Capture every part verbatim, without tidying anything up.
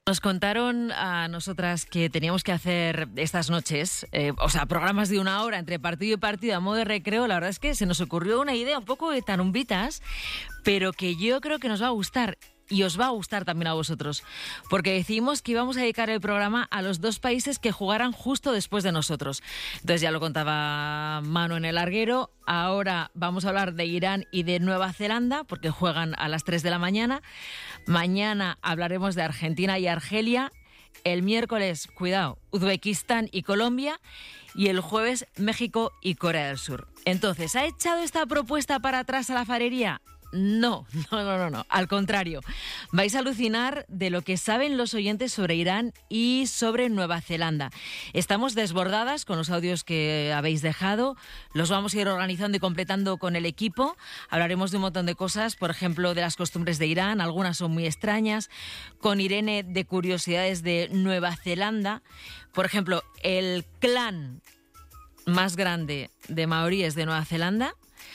Nos contaron a nosotras que teníamos que hacer estas noches, eh, o sea, programas de una hora entre partido y partido a modo de recreo. La verdad es que se nos ocurrió una idea un poco de tarumbitas, pero que yo creo que nos va a gustar. Y os va a gustar también a vosotros, porque decidimos que íbamos a dedicar el programa a los dos países que jugaran justo después de nosotros. Entonces ya lo contaba Manu en el larguero, ahora vamos a hablar de Irán y de Nueva Zelanda, porque juegan a las tres de la mañana. Mañana hablaremos de Argentina y Argelia. El miércoles, cuidado, Uzbekistán y Colombia. Y el jueves, México y Corea del Sur. Entonces, ¿ha echado esta propuesta para atrás a la farería? No, no, no, no, no, al contrario. Vais a alucinar de lo que saben los oyentes sobre Irán y sobre Nueva Zelanda. Estamos desbordadas con los audios que habéis dejado. Los vamos a ir organizando y completando con el equipo. Hablaremos de un montón de cosas, por ejemplo, de las costumbres de Irán. Algunas son muy extrañas. Con Irene, de curiosidades de Nueva Zelanda. Por ejemplo, el clan más grande de maoríes de Nueva Zelanda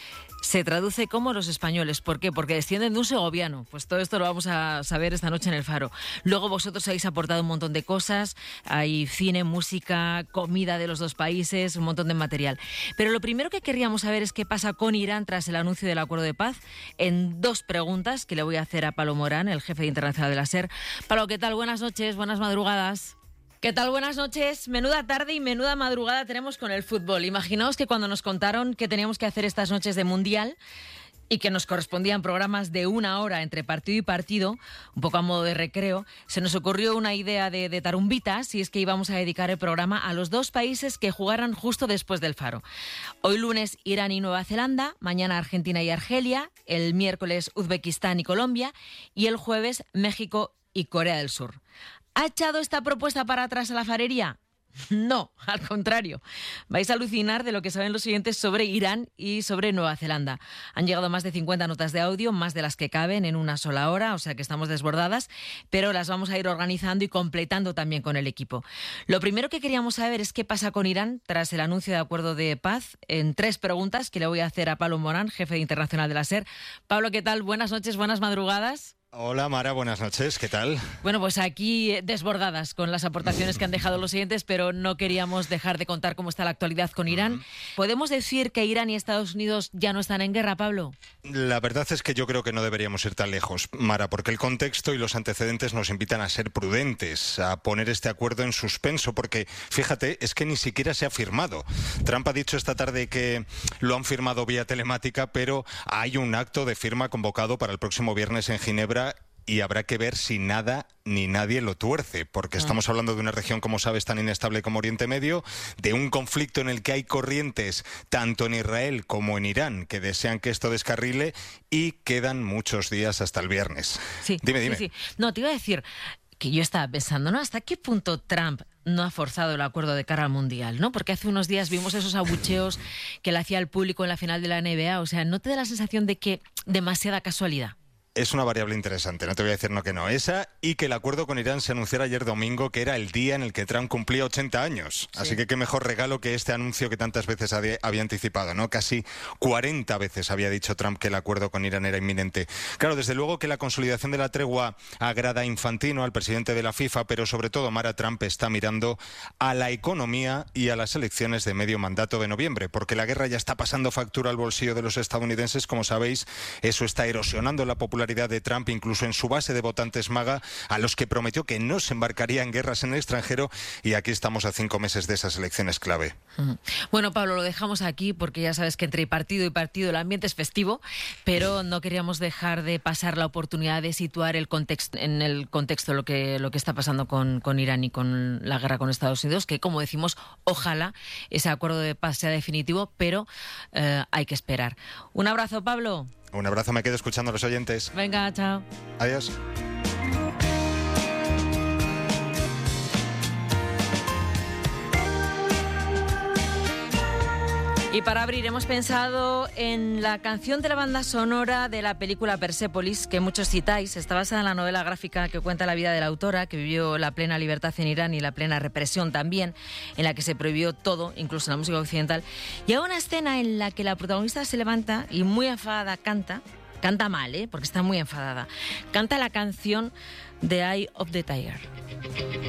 se traduce como los españoles. ¿Por qué? Porque descienden de un segoviano. Pues todo esto lo vamos a saber esta noche en El Faro. Luego vosotros habéis aportado un montón de cosas. Hay cine, música, comida de los dos países, un montón de material. Pero lo primero que querríamos saber es qué pasa con Irán tras el anuncio del acuerdo de paz, en dos preguntas que le voy a hacer a Pablo Morán, el jefe internacional de la SER. Pablo, ¿qué tal? Buenas noches, buenas madrugadas. ¿Qué tal? Buenas noches. Menuda tarde y menuda madrugada tenemos con el fútbol. Imaginaos que cuando nos contaron que teníamos que hacer estas noches de Mundial y que nos correspondían programas de una hora entre partido y partido, un poco a modo de recreo, se nos ocurrió una idea de, de tarumbitas, y es que íbamos a dedicar el programa a los dos países que jugaran justo después del Faro. Hoy lunes, Irán y Nueva Zelanda, mañana Argentina y Argelia, el miércoles Uzbekistán y Colombia, y el jueves México y Corea del Sur. ¿Ha echado esta propuesta para atrás a la farería? No, al contrario. Vais a alucinar de lo que saben los oyentes sobre Irán y sobre Nueva Zelanda. Han llegado más de cincuenta notas de audio, más de las que caben en una sola hora, o sea que estamos desbordadas, pero las vamos a ir organizando y completando también con el equipo. Lo primero que queríamos saber es qué pasa con Irán tras el anuncio de acuerdo de paz, en tres preguntas que le voy a hacer a Pablo Morán, jefe internacional de la SER. Pablo, ¿qué tal? Buenas noches, buenas madrugadas. Hola Mara, buenas noches, ¿qué tal? Bueno, pues aquí desbordadas con las aportaciones que han dejado los oyentes, pero no queríamos dejar de contar cómo está la actualidad con Irán. ¿Podemos decir que Irán y Estados Unidos ya no están en guerra, Pablo? La verdad es que yo creo que no deberíamos ir tan lejos, Mara, porque el contexto y los antecedentes nos invitan a ser prudentes, a poner este acuerdo en suspenso, porque fíjate, es que ni siquiera se ha firmado. Trump ha dicho esta tarde que lo han firmado vía telemática, pero hay un acto de firma convocado para el próximo viernes en Ginebra, y habrá que ver si nada ni nadie lo tuerce, porque estamos hablando de una región, como sabes, tan inestable como Oriente Medio, de un conflicto en el que hay corrientes tanto en Israel como en Irán que desean que esto descarrile, y quedan muchos días hasta el viernes. Sí, dime, dime. Sí, sí. No, te iba a decir que yo estaba pensando, ¿no? ¿Hasta qué punto Trump no ha forzado el acuerdo de cara al Mundial, ¿no? Porque hace unos días vimos esos abucheos que le hacía al público en la final de la N B A. O sea, ¿no te da la sensación de que demasiada casualidad? Es una variable interesante, no te voy a decir no que no. Esa, y que el acuerdo con Irán se anunciara ayer domingo, que era el día en el que Trump cumplía ochenta años. Sí. Así que qué mejor regalo que este anuncio que tantas veces había anticipado, ¿no? Casi cuarenta veces había dicho Trump que el acuerdo con Irán era inminente. Claro, desde luego que la consolidación de la tregua agrada a Infantino, al presidente de la FIFA, pero sobre todo Mara, Trump está mirando a la economía y a las elecciones de medio mandato de noviembre, porque la guerra ya está pasando factura al bolsillo de los estadounidenses, como sabéis. Eso está erosionando la popularidad de Trump, incluso en su base de votantes MAGA, a los que prometió que no se embarcaría en guerras en el extranjero, y aquí estamos a cinco meses de esas elecciones clave. Bueno, Pablo, lo dejamos aquí porque ya sabes que entre partido y partido el ambiente es festivo, pero no queríamos dejar de pasar la oportunidad de situar el contexto, en el contexto lo que, lo que está pasando con, con Irán y con la guerra con Estados Unidos, que, como decimos, ojalá ese acuerdo de paz sea definitivo, pero eh, hay que esperar. Un abrazo, Pablo. Un abrazo, me quedo escuchando a los oyentes. Venga, chao. Adiós. Y para abrir, hemos pensado en la canción de la banda sonora de la película Persépolis, que muchos citáis. Está basada en la novela gráfica que cuenta la vida de la autora, que vivió la plena libertad en Irán y la plena represión también, en la que se prohibió todo, incluso la música occidental. Y hay una escena en la que la protagonista se levanta y, muy enfadada, canta. canta mal, ¿eh? Porque está muy enfadada. Canta la canción de Eye of the Tiger.